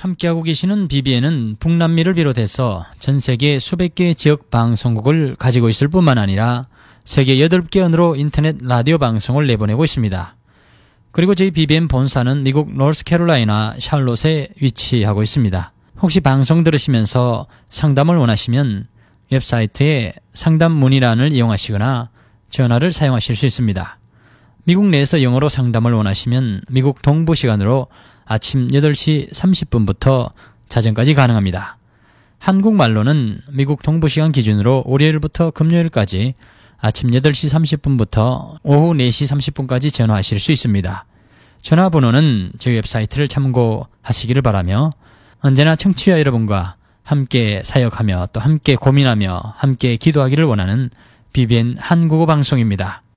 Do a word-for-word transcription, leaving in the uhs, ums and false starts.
함께하고 계시는 비비엔은 북남미를 비롯해서 전 세계 수백 개의 지역 방송국을 가지고 있을 뿐만 아니라 세계 여덟 개 언어로 인터넷 라디오 방송을 내보내고 있습니다. 그리고 저희 비비엔 본사는 미국 노스캐롤라이나 샬롯에 위치하고 있습니다. 혹시 방송 들으시면서 상담을 원하시면 웹사이트에 상담 문의란을 이용하시거나 전화를 사용하실 수 있습니다. 미국 내에서 영어로 상담을 원하시면 미국 동부 시간으로 아침 여덟 시 삼십 분부터 자정까지 가능합니다. 한국말로는 미국 동부 시간 기준으로 월요일부터 금요일까지 아침 여덟 시 삼십 분부터 오후 네 시 삼십 분까지 전화하실 수 있습니다. 전화번호는 저희 웹사이트를 참고하시기를 바라며 언제나 청취자 여러분과 함께 사역하며 또 함께 고민하며 함께 기도하기를 원하는 비비엔 한국어 방송입니다.